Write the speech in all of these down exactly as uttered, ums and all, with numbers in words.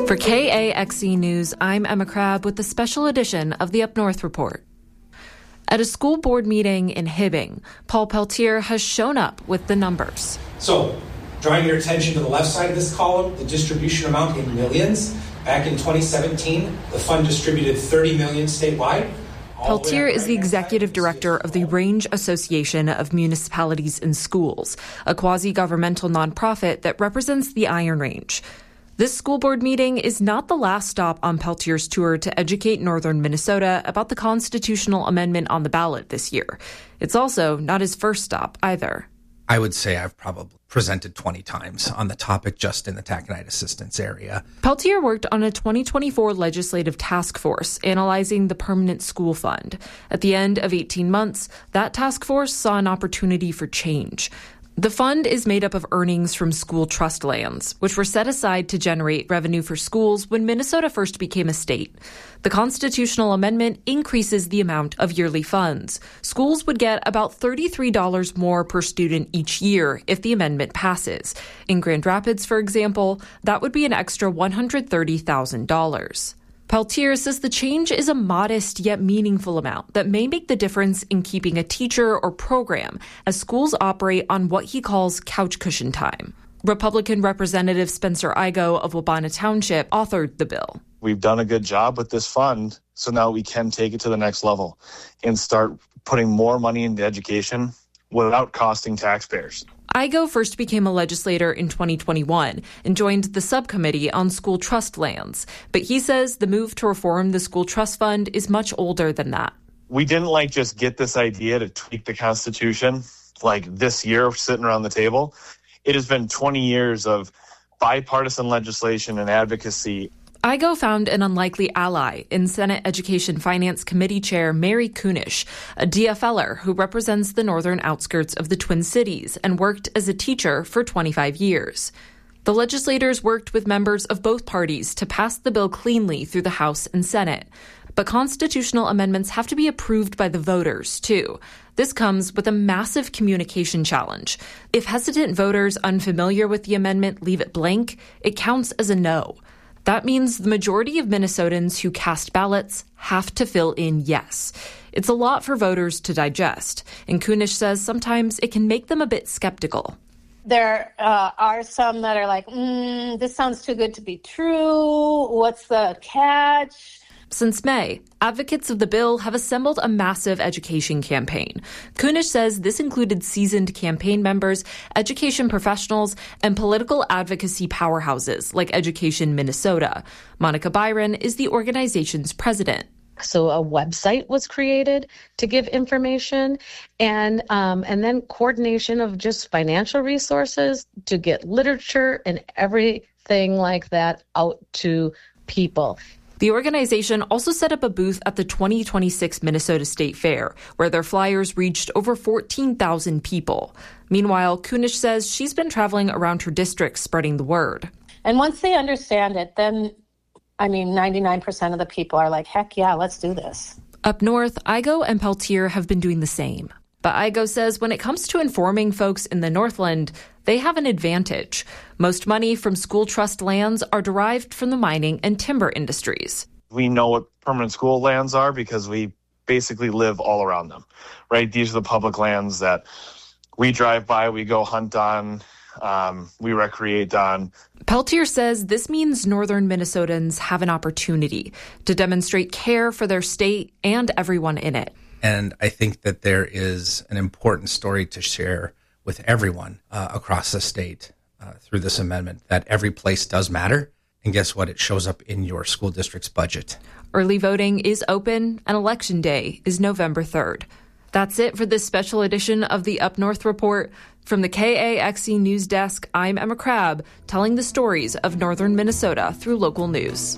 For K A X E News, I'm Emma Crabb with the special edition of the Up North Report. At a school board meeting in Hibbing, Paul Peltier has shown up with the numbers. So, drawing your attention to the left side of this column, the distribution amount in millions. Back in twenty seventeen, the fund distributed thirty million dollars statewide. Peltier is the executive director of the Range Association of Municipalities and Schools, a quasi-governmental nonprofit that represents the Iron Range. This school board meeting is not the last stop on Peltier's tour to educate northern Minnesota about the constitutional amendment on the ballot this year. It's also not his first stop either. I would say I've probably presented twenty times on the topic just in the taconite assistance area. Peltier worked on a twenty twenty-four legislative task force analyzing the permanent school fund. At the end of eighteen months, that task force saw an opportunity for change. The fund is made up of earnings from school trust lands, which were set aside to generate revenue for schools when Minnesota first became a state. The constitutional amendment increases the amount of yearly funds. Schools would get about thirty-three dollars more per student each year if the amendment passes. In Grand Rapids, for example, that would be an extra one hundred thirty thousand dollars. Peltier says the change is a modest yet meaningful amount that may make the difference in keeping a teacher or program as schools operate on what he calls couch cushion time. Republican Representative Spencer Igoe of Wabana Township authored the bill. We've done a good job with this fund, so now we can take it to the next level and start putting more money into education without costing taxpayers. Igoe first became a legislator in twenty twenty-one and joined the subcommittee on school trust lands. But he says the move to reform the school trust fund is much older than that. We didn't like just get this idea to tweak the Constitution like this year sitting around the table. It has been twenty years of bipartisan legislation and advocacy. Igoe found an unlikely ally in Senate Education Finance Committee Chair Mary Kunesh, a D F L er who represents the northern outskirts of the Twin Cities and worked as a teacher for twenty-five years. The legislators worked with members of both parties to pass the bill cleanly through the House and Senate. But constitutional amendments have to be approved by the voters, too. This comes with a massive communication challenge. If hesitant voters unfamiliar with the amendment leave it blank, it counts as a no. That means the majority of Minnesotans who cast ballots have to fill in yes. It's a lot for voters to digest, and Kunesh says sometimes it can make them a bit skeptical. There uh, are some that are like, mm, this sounds too good to be true. What's the catch? Since May, advocates of the bill have assembled a massive education campaign. Kunesh says this included seasoned campaign members, education professionals, and political advocacy powerhouses like Education Minnesota. Monica Byron is the organization's president. So a website was created to give information, and um, and then coordination of just financial resources to get literature and everything like that out to people. The organization also set up a booth at the twenty twenty-six Minnesota State Fair, where their flyers reached over fourteen thousand people. Meanwhile, Kunesh says she's been traveling around her district spreading the word. And once they understand it, then, I mean, ninety-nine percent of the people are like, heck yeah, let's do this. Up north, Igoe and Peltier have been doing the same. But Igoe says when it comes to informing folks in the Northland, they have an advantage. Most money from school trust lands are derived from the mining and timber industries. We know what permanent school lands are because we basically live all around them, right? These are the public lands that we drive by, we go hunt on, um, we recreate on. Peltier says this means northern Minnesotans have an opportunity to demonstrate care for their state and everyone in it. And I think that there is an important story to share with everyone uh, across the state uh, through this amendment, that every place does matter. And guess what? It shows up in your school district's budget. Early voting is open, and Election Day is November third. That's it for this special edition of the Up North Report. From the K A X E News Desk, I'm Emma Crabb, telling the stories of northern Minnesota through local news.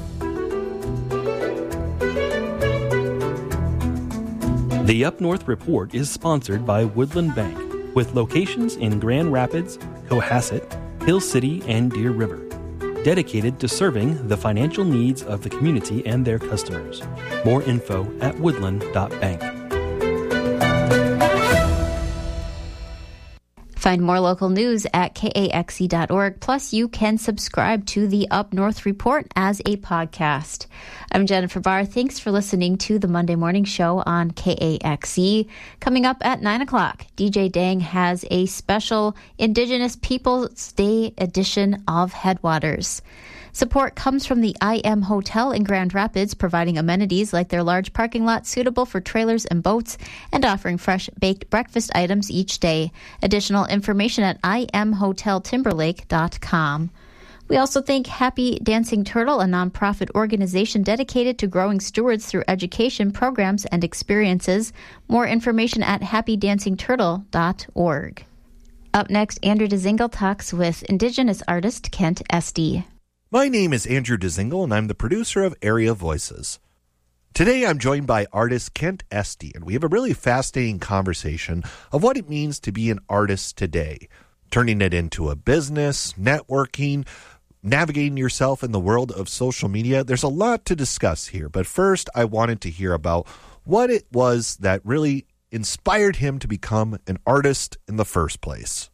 The Up North Report is sponsored by Woodland Bank, with locations in Grand Rapids, Cohasset, Hill City, and Deer River, dedicated to serving the financial needs of the community and their customers. More info at woodland dot bank. Find more local news at K A X E dot org. Plus, you can subscribe to the Up North Report as a podcast. I'm Jennifer Barr. Thanks for listening to the Monday Morning Show on K A X E. Coming up at nine o'clock, D J Dang has a special Indigenous Peoples Day edition of Headwaters. Support comes from the I M Hotel in Grand Rapids, providing amenities like their large parking lot suitable for trailers and boats and offering fresh baked breakfast items each day. Additional information at I M hotel timberlake dot com. We also thank Happy Dancing Turtle, a nonprofit organization dedicated to growing stewards through education, programs, and experiences. More information at happy dancing turtle dot org. Up next, Andrew Dzingel talks with Indigenous artist Kent Esty. My name is Andrew Dzingel, and I'm the producer of Area Voices. Today, I'm joined by artist Kent Esty, and we have a really fascinating conversation of what it means to be an artist today, turning it into a business, networking, navigating yourself in the world of social media. There's a lot to discuss here, but first, I wanted to hear about what it was that really inspired him to become an artist in the first place.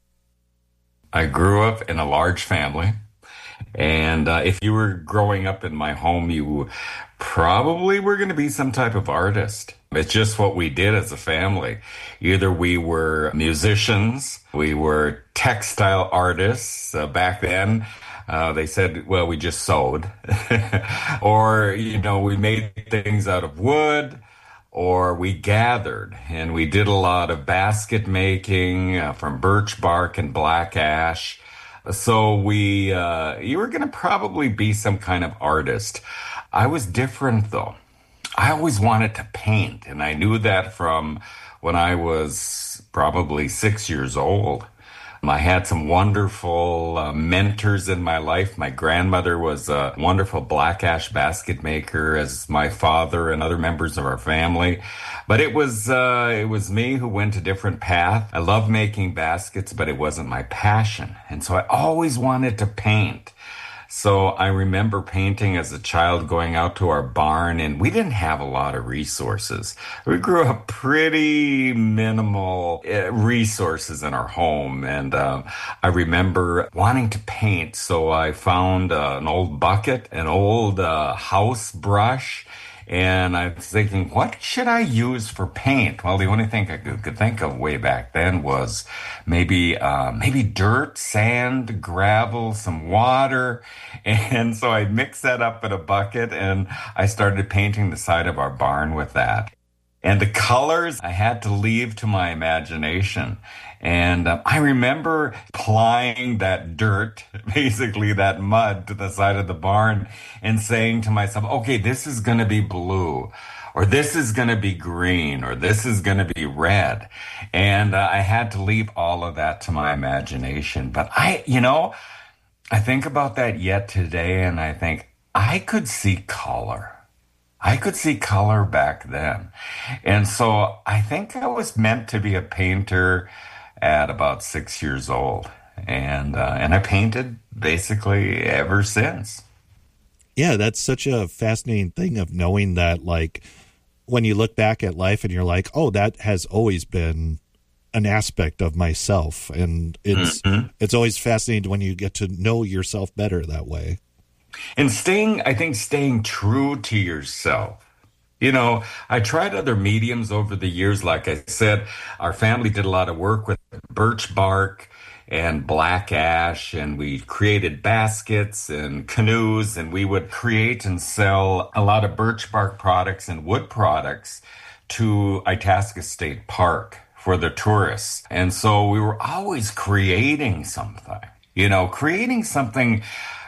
I grew up in a large family. And uh, if you were growing up in my home, you probably were going to be some type of artist. It's just what we did as a family. Either we were musicians, we were textile artists. Uh, back then, uh, they said, well, we just sewed. Or, you know, we made things out of wood. Or we gathered, and we did a lot of basket making uh, from birch bark and black ash. So we, uh, you were going to probably be some kind of artist. I was different though. I always wanted to paint, and I knew that from when I was probably six years old. I had some wonderful uh, mentors in my life. My grandmother was a wonderful black ash basket maker, as my father and other members of our family. But it was uh, it was me who went a different path. I love making baskets, but it wasn't my passion. And so I always wanted to paint. So I remember painting as a child, going out to our barn, and we didn't have a lot of resources. We grew up pretty minimal uh, resources in our home, and uh, I remember wanting to paint. So I found uh, an old bucket, an old uh, house brush, and I was thinking, what should I use for paint? Well, the only thing I could, could think of way back then was maybe uh, maybe dirt, sand, gravel, some water. And so I mixed that up in a bucket, and I started painting the side of our barn with that. And the colors I had to leave to my imagination. And um, I remember applying that dirt, basically that mud, to the side of the barn and saying to myself, okay, this is going to be blue, or this is going to be green, or this is going to be red. And uh, I had to leave all of that to my imagination. But I, you know, I think about that yet today, and I think I could see color. I could see color back then. And so I think I was meant to be a painter at about six years old. And uh, and I painted basically ever since. Yeah, that's such a fascinating thing of knowing that, like, when you look back at life and you're like, oh, that has always been an aspect of myself. And it's mm-hmm. it's always fascinating when you get to know yourself better that way. And staying, I think, staying true to yourself. You know, I tried other mediums over the years. Like I said, our family did a lot of work with birch bark and black ash, and we created baskets and canoes, and we would create and sell a lot of birch bark products and wood products to Itasca State Park for the tourists. And so we were always creating something, you know, creating something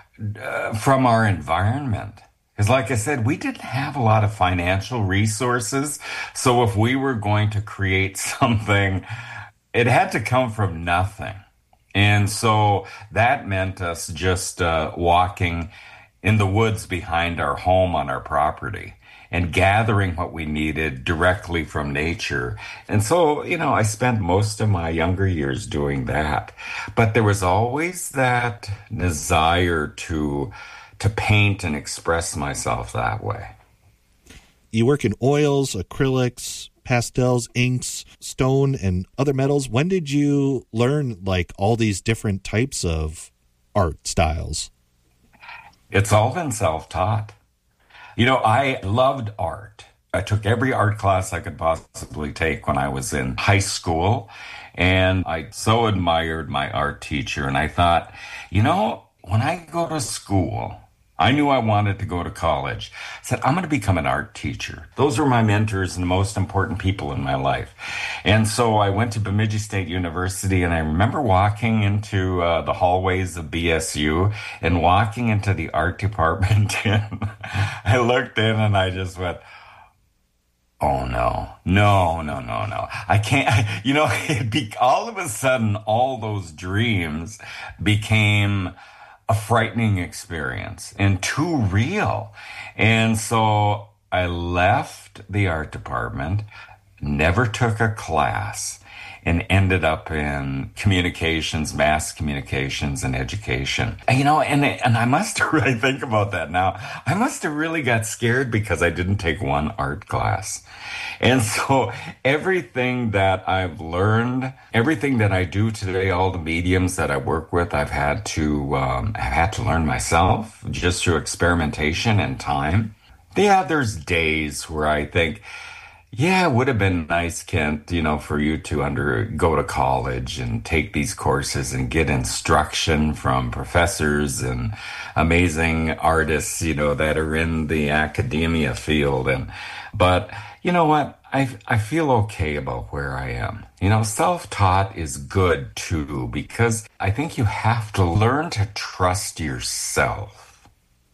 uh, from our environment. Because like I said, we didn't have a lot of financial resources. So if we were going to create something, it had to come from nothing. And so that meant us just uh, walking in the woods behind our home on our property and gathering what we needed directly from nature. And so, you know, I spent most of my younger years doing that. But there was always that desire to to paint and express myself that way. You work in oils, acrylics, pastels, inks, stone, and other metals. When did you learn like all these different types of art styles? It's all been self-taught. You know, I loved art. I took every art class I could possibly take when I was in high school. And I so admired my art teacher. And I thought, you know, when I go to school, I knew I wanted to go to college. I said, I'm going to become an art teacher. Those are my mentors and the most important people in my life. And so I went to Bemidji State University, and I remember walking into uh, the hallways of B S U and walking into the art department. And I looked in and I just went, oh, no, no, no, no, no. I can't, I, you know, it be, all of a sudden, all those dreams became a frightening experience and too real. And so I left the art department, never took a class, and ended up in communications, mass communications, and education. And, you know, and and I must have, I think about that now, I must have really got scared because I didn't take one art class. And so everything that I've learned, everything that I do today, all the mediums that I work with, I've had to, um, I've had to learn myself just through experimentation and time. Yeah, there's days where I think, yeah, it would have been nice, Kent, you know, for you to under go to college and take these courses and get instruction from professors and amazing artists, you know, that are in the academia field. And, but you know what? I I feel okay about where I am. You know, self-taught is good too, because I think you have to learn to trust yourself.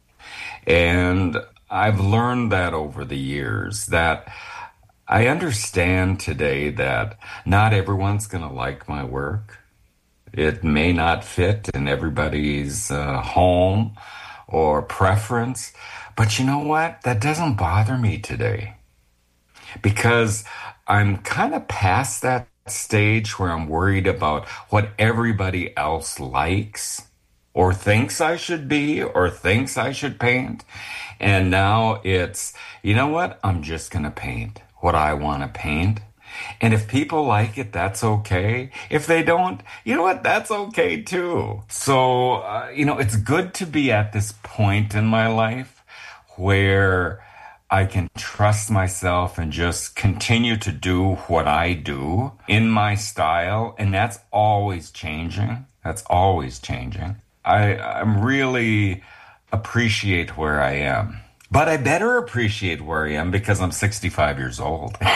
And I've learned that over the years, that I understand today that not everyone's going to like my work. It may not fit in everybody's uh, home or preference. But you know what? That doesn't bother me today, because I'm kind of past that stage where I'm worried about what everybody else likes or thinks I should be or thinks I should paint. And now it's, you know what? I'm just going to paint what I want to paint. And if people like it, that's okay. If they don't, you know what? That's okay too. So, uh, you know, it's good to be at this point in my life where I can trust myself and just continue to do what I do in my style. And that's always changing. That's always changing. I, I'm really appreciate where I am. But I better appreciate where I am because I'm sixty-five years old. So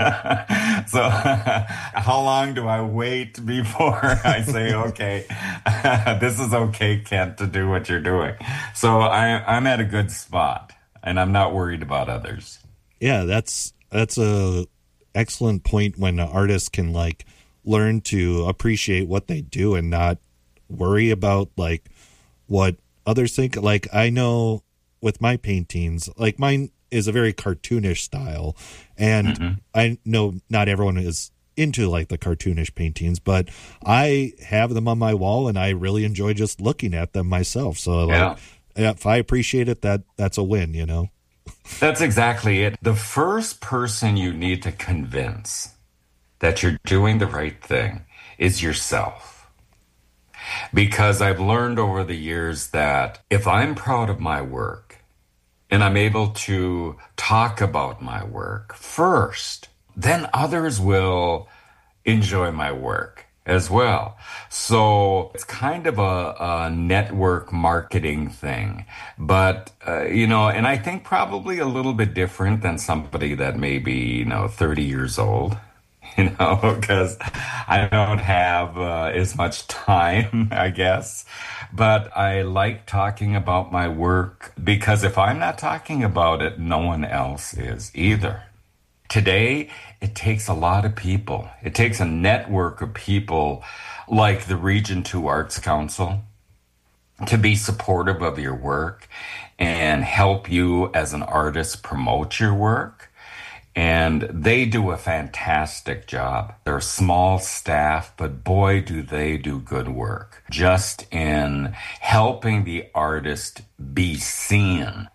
how long do I wait before I say, okay, this is okay, Kent, to do what you're doing? So I, I'm at a good spot, and I'm not worried about others. Yeah, that's that's a excellent point when an artist can like learn to appreciate what they do and not worry about like what others think. Like I know with my paintings, like mine is a very cartoonish style, and mm-hmm. I know not everyone is into like the cartoonish paintings, but I have them on my wall and I really enjoy just looking at them myself. So like, yeah. if I appreciate it, that that's a win, you know? That's exactly it. The first person you need to convince that you're doing the right thing is yourself. Because I've learned over the years that if I'm proud of my work and I'm able to talk about my work first, then others will enjoy my work as well. So it's kind of a, a network marketing thing. But, uh, you know, and I think probably a little bit different than somebody that may be, you know, thirty years old. You know, because I don't have uh, as much time, I guess. But I like talking about my work because if I'm not talking about it, no one else is either. Today, it takes a lot of people. It takes a network of people like the Region two Arts Council to be supportive of your work and help you as an artist promote your work. And they do a fantastic job. They're a small staff, but boy, do they do good work. Just in helping the artist be seen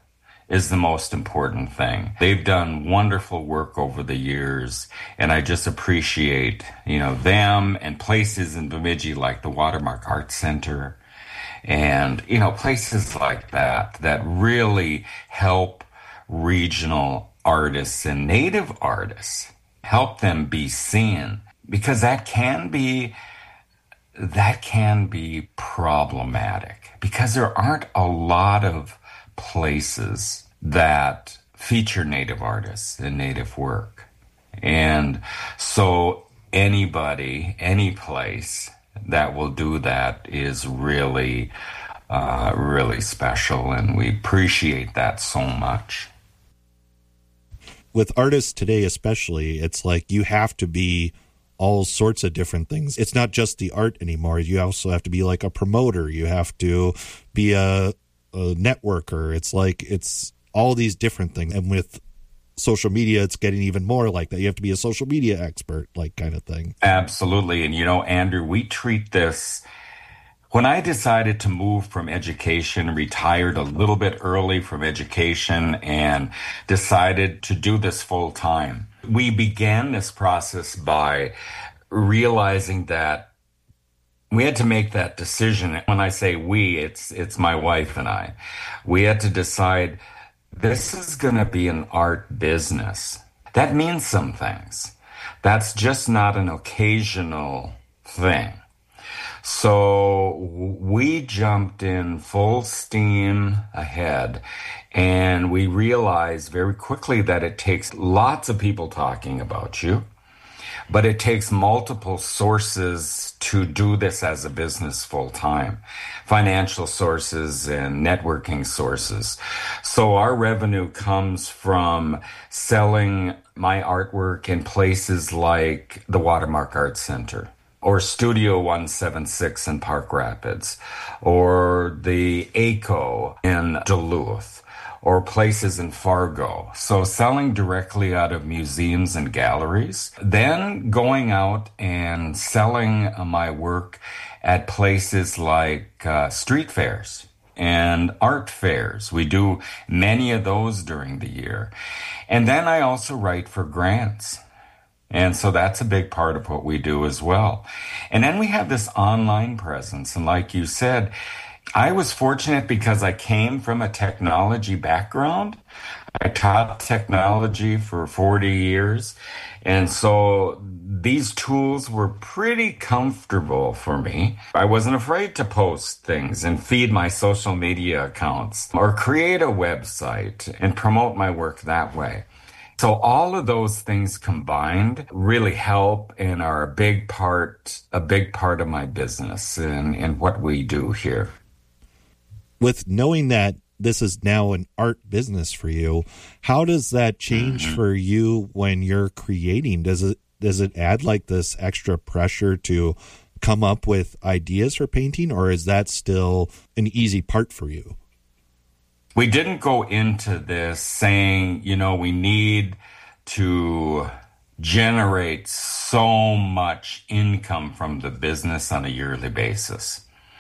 is the most important thing. They've done wonderful work over the years, and I just appreciate, you know, them and places in Bemidji like the Watermark Arts Center and, you know, places like that that really help regional artists and native artists, help them be seen, because that can be that can be problematic because there aren't a lot of places that feature native artists and native work. And so anybody, any place that will do that is really, uh, really special. And we appreciate that so much. With artists today especially, it's like you have to be all sorts of different things. It's not just the art anymore. You also have to be like a promoter. You have to be a a networker. It's like it's all these different things. And with social media, it's getting even more like that. You have to be a social media expert, like kind of thing. Absolutely. And, you know, Andrew, we treat this. When I decided to move from education, retired a little bit early from education and decided to do this full time, we began this process by realizing that we had to make that decision. When I say we, it's it's my wife and I. We had to decide this is going to be an art business. That means some things. That's just not an occasional thing. So we jumped in full steam ahead, and we realized very quickly that it takes lots of people talking about you, but it takes multiple sources to do this as a business full time, financial sources and networking sources. So our revenue comes from selling my artwork in places like the Watermark Arts Center, or Studio one seventy-six in Park Rapids, or the A C O in Duluth, or places in Fargo. So selling directly out of museums and galleries, then going out and selling my work at places like uh, street fairs and art fairs. We do many of those during the year. And then I also write for grants. And so that's a big part of what we do as well. And then we have this online presence. And like you said, I was fortunate because I came from a technology background. I taught technology for forty years. And so these tools were pretty comfortable for me. I wasn't afraid to post things and feed my social media accounts or create a website and promote my work that way. So all of those things combined really help and are a big part, a big part of my business and, and what we do here. With knowing that this is now an art business for you, how does that change mm-hmm. for you when you're creating? Does it does it add like this extra pressure to come up with ideas for painting, or is that still an easy part for you? We didn't go into this saying, you know, we need to generate so much income from the business on a yearly basis.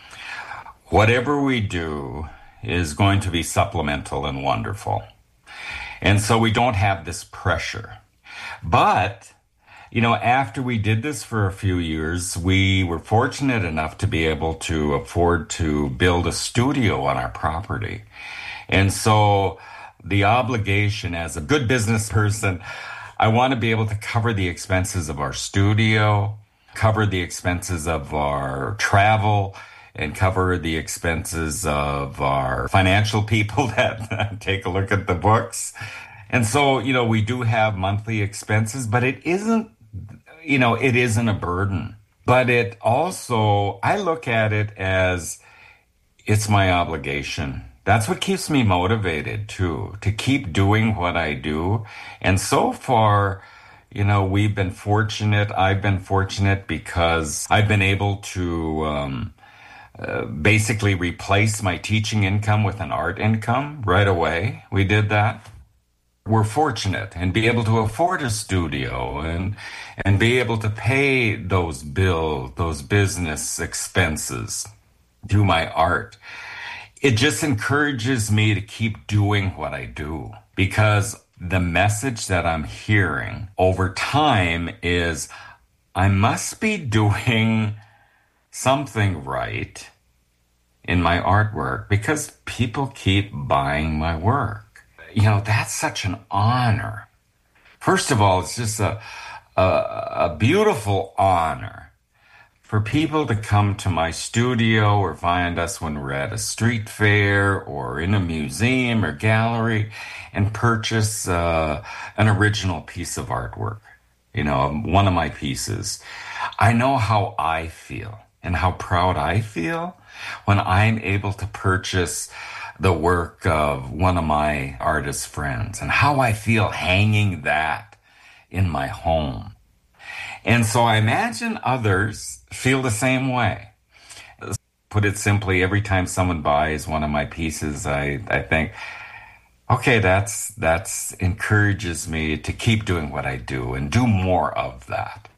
Whatever we do is going to be supplemental and wonderful. And so we don't have this pressure. But, you know, after we did this for a few years, we were fortunate enough to be able to afford to build a studio on our property. And so the obligation as a good business person, I want to be able to cover the expenses of our studio, cover the expenses of our travel, and cover the expenses of our financial people that take a look at the books. And so, you know, we do have monthly expenses, but it isn't, you know, it isn't a burden. But it also, I look at it as it's my obligation. That's what keeps me motivated, too, to keep doing what I do. And so far, you know, we've been fortunate. I've been fortunate because I've been able to um, uh, basically replace my teaching income with an art income right away. We did that. We're fortunate and be able to afford a studio and and be able to pay those bills, those business expenses through my art. it just encourages me to keep doing what I do, because the message that I'm hearing over time is I must be doing something right in my artwork because people keep buying my work. You know, that's such an honor. First of all, it's just a, a, a beautiful honor for people to come to my studio or find us when we're at a street fair or in a museum or gallery and purchase uh, an original piece of artwork, you know, one of my pieces. I know how I feel and how proud I feel when I'm able to purchase the work of one of my artist friends, and how I feel hanging that in my home. And so I imagine others feel the same way. Put it simply, every time someone buys one of my pieces, I, I think, okay, that's that's encourages me to keep doing what I do and do more of that.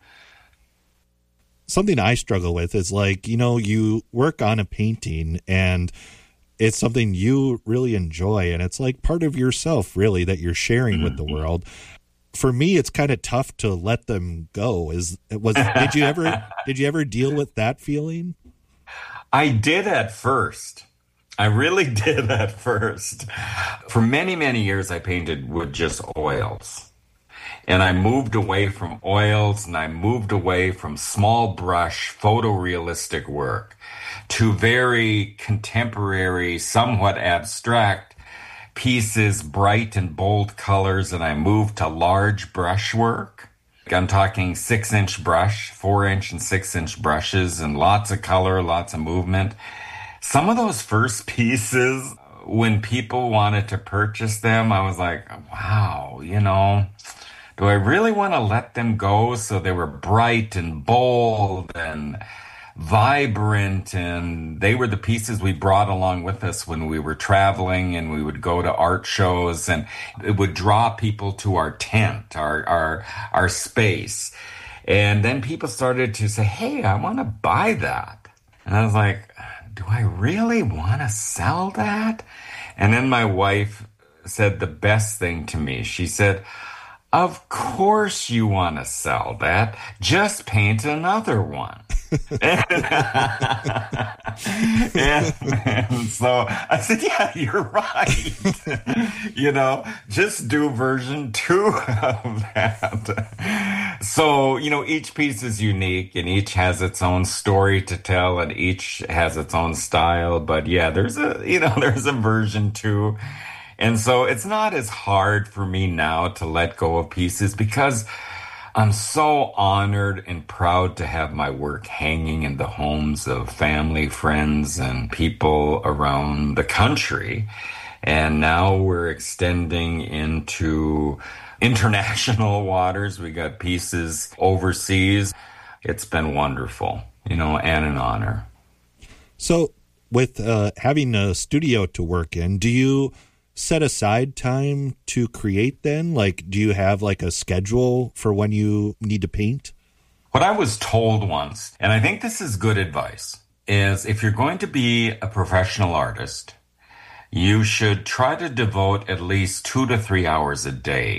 Something I struggle with is, like, you know, you work on a painting and it's something you really enjoy, and it's like part of yourself, really, that you're sharing mm-hmm. with the world. For me, it's kind of tough to let them go. Is was did you ever did you ever deal with that feeling? I did at first. I really did at first. For many, many years, I painted with just oils. And I moved away from oils, and I moved away from small brush photorealistic work to very contemporary, somewhat abstract pieces, bright and bold colors, and I moved to large brush work. I'm talking six inch brush, four inch and six inch brushes, and lots of color, lots of movement. Some of those first pieces, when people wanted to purchase them, I was like, wow, you know, do I really want to let them go? So they were bright and bold and vibrant, and they were the pieces we brought along with us when we were traveling, and we would go to art shows, and it would draw people to our tent, our our our space. And then people started to say, hey, I want to buy that. And I was like, do I really want to sell that? And then my wife said the best thing to me. She said, of course you want to sell that. Just paint another one. and, and, and so I said, yeah, you're right. You know, just do version two of that. So, you know, each piece is unique, and each has its own story to tell, and each has its own style. But yeah, there's a, you know, there's a version two. And so it's not as hard for me now to let go of pieces, because I'm so honored and proud to have my work hanging in the homes of family, friends, and people around the country. And now we're extending into international waters. We got pieces overseas. It's been wonderful, you know, and an honor. So with uh, having a studio to work in, do you set aside time to create then? Like, do you have like a schedule for when you need to paint? What I was told once, and I think this is good advice, is if you're going to be a professional artist, you should try to devote at least two to three hours a day